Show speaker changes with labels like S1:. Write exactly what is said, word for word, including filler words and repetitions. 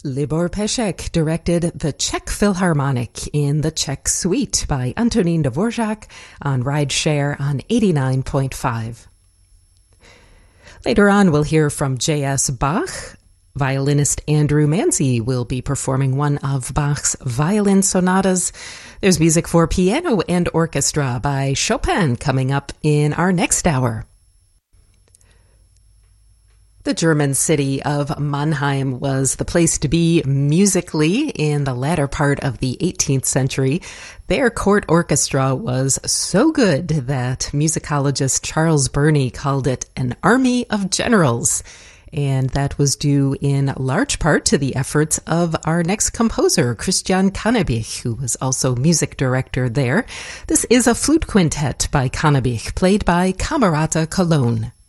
S1: Libor Peszek directed the Czech Philharmonic in the Czech Suite by Antonín Dvořák on Rideshare on eighty-nine point five. Later on, we'll hear from J S. Bach. Violinist Andrew Manzi will be performing one of Bach's violin sonatas. There's music for piano and orchestra by Chopin coming up in our next hour. The German city of Mannheim was the place to be musically in the latter part of the eighteenth century. Their court orchestra was so good that musicologist Charles Burney called it an army of generals. And that was due in large part to the efforts of our next composer, Christian Cannabich, who was also music director there. This is a flute quintet by Cannabich, played by Camerata Cologne.